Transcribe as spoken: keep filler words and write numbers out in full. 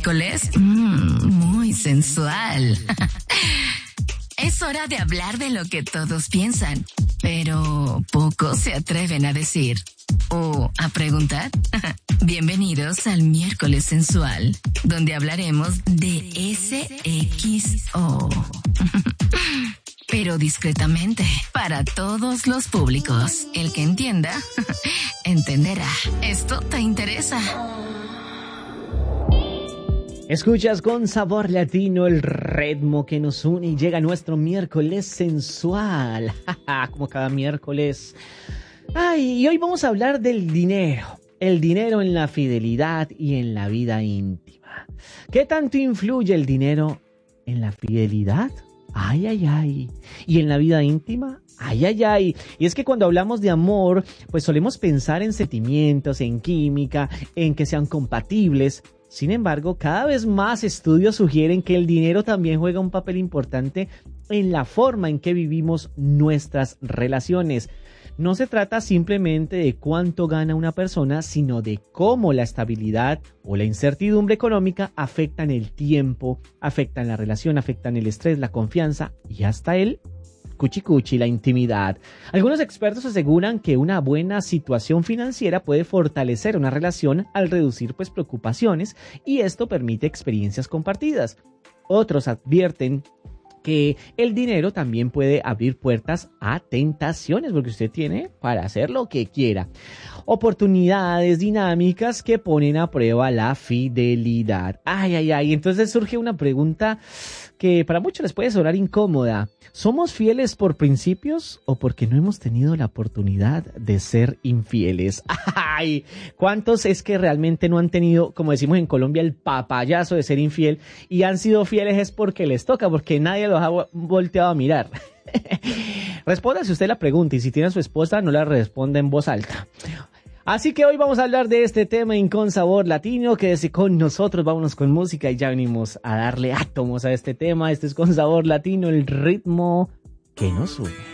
miércoles, mmm, muy sensual. Es hora de hablar de lo que todos piensan, pero pocos se atreven a decir o a preguntar. Bienvenidos al miércoles sensual, donde hablaremos de sexo. Pero discretamente, para todos los públicos. El que entienda, entenderá. ¿Esto te interesa? Escuchas con sabor latino el ritmo que nos une y llega nuestro miércoles sensual. Como cada miércoles. Ay, y hoy vamos a hablar del dinero. El dinero en la fidelidad y en la vida íntima. ¿Qué tanto influye el dinero en la fidelidad? Ay, ay, ay. ¿Y en la vida íntima? Ay, ay, ay. Y es que cuando hablamos de amor, pues solemos pensar en sentimientos, en química, en que sean compatibles. Sin embargo, cada vez más estudios sugieren que el dinero también juega un papel importante en la forma en que vivimos nuestras relaciones. No se trata simplemente de cuánto gana una persona, sino de cómo la estabilidad o la incertidumbre económica afectan el tiempo, afectan la relación, afectan el estrés, la confianza y hasta el cuchi cuchi, la intimidad. Algunos expertos aseguran que una buena situación financiera puede fortalecer una relación al reducir pues preocupaciones y esto permite experiencias compartidas. Otros advierten que el dinero también puede abrir puertas a tentaciones, porque usted tiene para hacer lo que quiera. Oportunidades dinámicas que ponen a prueba la fidelidad. Ay, ay, ay. Entonces surge una pregunta que para muchos les puede sonar incómoda. ¿Somos fieles por principios o porque no hemos tenido la oportunidad de ser infieles? Ay, ¿cuántos es que realmente no han tenido, como decimos en Colombia, el papayazo de ser infiel y han sido fieles es porque les toca, porque nadie los ha volteado a mirar? Responda si usted la pregunta y si tiene a su esposa no la responda en voz alta. Así que hoy vamos a hablar de este tema en Con Sabor Latino. Quédese con nosotros, vámonos con música y ya venimos a darle átomos a este tema. Este es Con Sabor Latino, el ritmo que nos une.